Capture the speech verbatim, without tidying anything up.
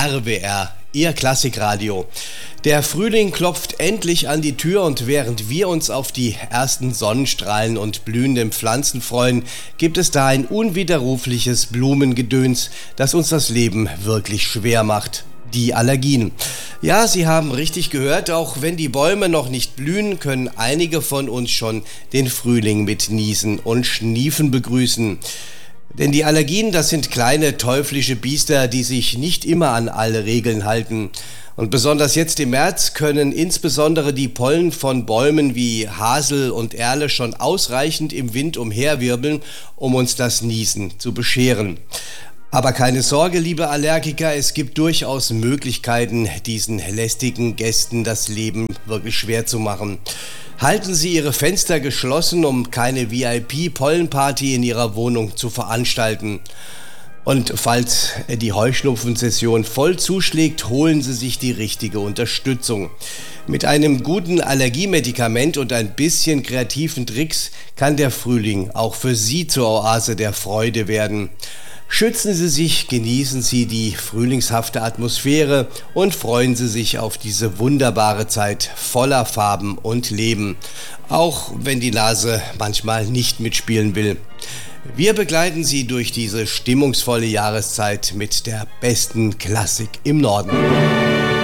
R W R, Ihr Klassikradio. Der Frühling klopft endlich an die Tür und während wir uns auf die ersten Sonnenstrahlen und blühenden Pflanzen freuen, gibt es da ein unwiderrufliches Blumengedöns, das uns das Leben wirklich schwer macht. Die Allergien. Ja, Sie haben richtig gehört, auch wenn die Bäume noch nicht blühen, können einige von uns schon den Frühling mit Niesen und Schniefen begrüßen. Denn die Allergien, das sind kleine teuflische Biester, die sich nicht immer an alle Regeln halten. Und besonders jetzt im März können insbesondere die Pollen von Bäumen wie Hasel und Erle schon ausreichend im Wind umherwirbeln, um uns das Niesen zu bescheren. Aber keine Sorge, liebe Allergiker, es gibt durchaus Möglichkeiten, diesen lästigen Gästen das Leben wirklich schwer zu machen. Halten Sie Ihre Fenster geschlossen, um keine V I P-Pollenparty in Ihrer Wohnung zu veranstalten. Und falls die Heuschnupfensession voll zuschlägt, holen Sie sich die richtige Unterstützung. Mit einem guten Allergiemedikament und ein bisschen kreativen Tricks kann der Frühling auch für Sie zur Oase der Freude werden. Schützen Sie sich, genießen Sie die frühlingshafte Atmosphäre und freuen Sie sich auf diese wunderbare Zeit voller Farben und Leben, auch wenn die Nase manchmal nicht mitspielen will. Wir begleiten Sie durch diese stimmungsvolle Jahreszeit mit der besten Klassik im Norden.